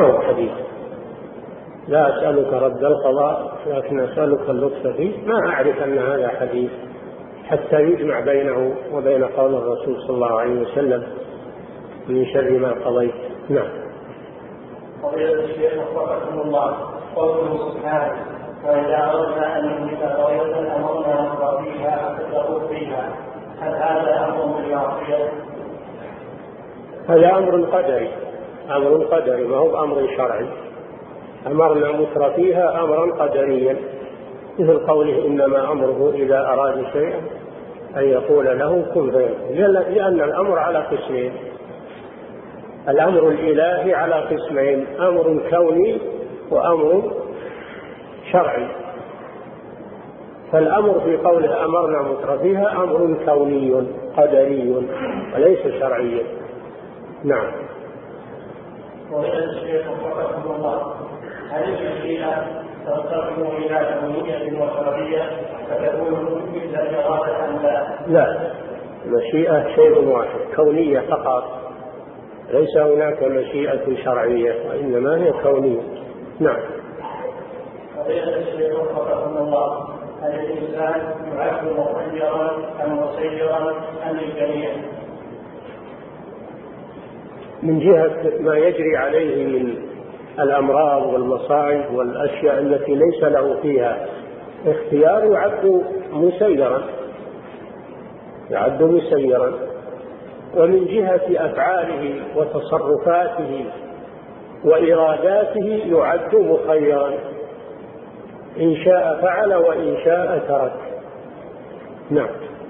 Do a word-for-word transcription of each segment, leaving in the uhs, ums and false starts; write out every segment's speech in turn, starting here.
حديث لا أسألك رد القضاء لكن أسألك اللطف فيه، ما أعرف أن هذا حديث حتى يجمع بينه وبين قول الرسول صلى الله عليه وسلم من شر ما قضيت. نعم. فضيلة الشيخ وفقكم الله، قوله سبحانه: وإذا أردنا أن نهلك قرية أمرنا نقر فيها فتقول فيها، هل هذا أمر بالمعصية؟ هذا أمر قدري، أمر قدري ما هو أمر شرعي. أمرنا متر فيها أمرا قدريا، مثل قوله: إنما أمره إذا أراد شيئا أن يقول له كن فيكون، لأن الأمر على قسمين، الأمر الإلهي على قسمين: أمر كوني وأمر شرعي. فالأمر في قوله أمرنا متر فيها أمر كوني قدري وليس شرعيا. نعم. وإلى الشيخ وفقكم الله، هل المشيئة تنقسم إلى كونية وشرعية فتكون مثل الإرادة أم لا؟ لا، المشيئة شيء واحد، كونية فقط، ليس هناك مشيئة شرعية وإنما هي كونية. نعم. وإلى الشيخ وفقكم الله، هل الإنسان يعد مخيرا أم مسيرا أم الجميع؟ من جهة ما يجري عليه من الأمراض والمصائب والأشياء التي ليس له فيها اختيار يعد مسيرا، يعد مسيرا. ومن جهة أفعاله وتصرفاته وإراداته يعد مخيرا، إن شاء فعل وإن شاء ترك. نعم.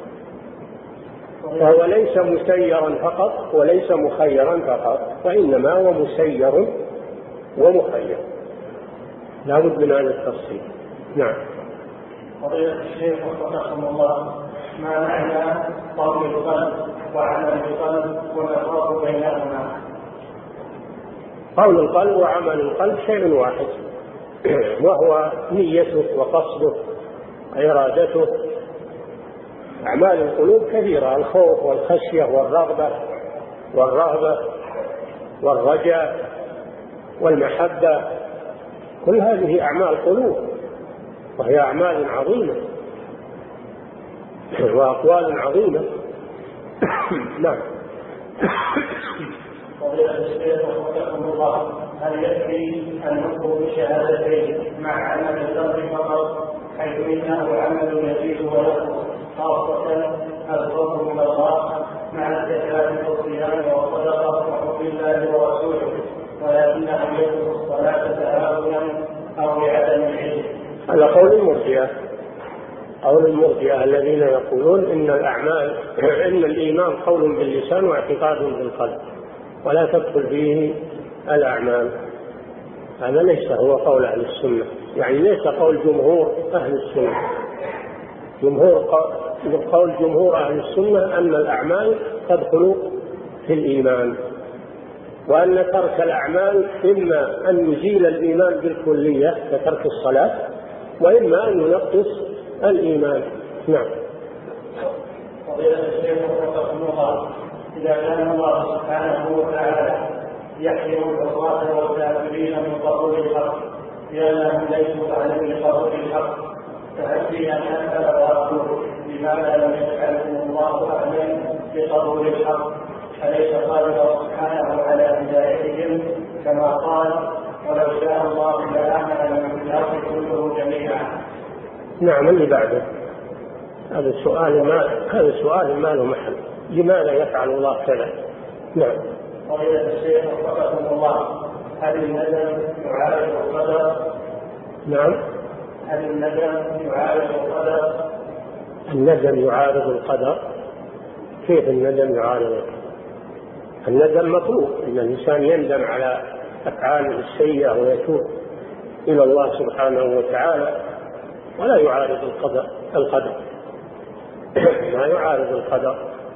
فهو ليس مسيرا فقط وليس مخيرا فقط، وإنما هو مسير ومخير، لا بد من هذا التفصيل. نعم. فضيلة الشيخ وفقكم الله، ما معنى قول القلب وعمل القلب والفرق بينهما؟ قول القلب وعمل القلب شيء واحد، وهو نيته وقصده وإرادته. أعمال القلوب كثيرة: الخوف والخشية والرغبة والرهبة والرجاء والمحبة، كل هذه أعمال قلوب، وهي أعمال عظيمة وأقوال عظيمة. نعم. فضيلة الشيخ وفقكم الله، هل يكفي أن نطلب بشهادتين مع عمل الذنب فقط، حيث إنه عمل يزيد وينقص، خاصة الفضل من الله مع الزكاة والصيام والصدقة وحب الله ورسوله، ولكنه يترك الصلاة تهاونا أو لعدم العلم؟ هذا قول المرجئة، قول المرجئة الذين يقولون إن الأعمال إن الإيمان قول باللسان واعتقاد بالقلب ولا تدخل فيه الأعمال. هذا ليس هو قول أهل السنة، يعني ليس قول جمهور أهل السنة. جمهور قول جمهور أهل السنة أن الأعمال تدخل في الإيمان، وأن ترك الأعمال إما أن يزيل الإيمان بالكلية كترك الصلاة، وإما أن ينقص الإيمان. نعم. فضيلة الشيخ وفقكم الله، إذا كان الله سبحانه وتعالى يحرم العصاة والكافرين من قبول الحق لأنهم ليسوا أهلا لقبول الحق، فهل في أن أسأل وأقول لماذا لم يجعلهم الله أهلا لقبول الحق؟ أليس قادر سبحانه على هدايتهم كما قال: ولو شاء الله لآمن من في الأرض كله جميعا؟ نعم. اللي بعده هذا السؤال ما هذا سؤال ما له محل، لماذا يفعل الله كذا؟ نعم. فضيلة الشيخ وفقكم الله، هل الندم يعارض القدر؟ نعم. هل الندم يعارض القدر؟ الندم يعارض القدر؟ كيف الندم يعارض القدر؟ الندم مطلوب، إن الإنسان يندم على أفعاله السيئة ويتوب إلى الله سبحانه وتعالى، ولا يعارض القدر. القدر ما يعارض القدر،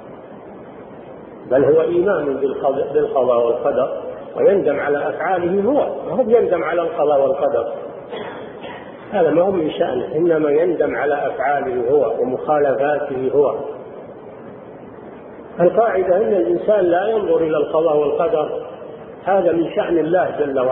بل هو إيمان بالقضاء والقدر، ويندم على أفعاله هو، ما هو يندم على القضاء والقدر، هذا ما هو من شأنه، إنما يندم على أفعاله هو ومخالفاته هو. القاعدة أن الإنسان لا ينظر إلى القضاء والقدر، هذا من شأن الله جل وعلا.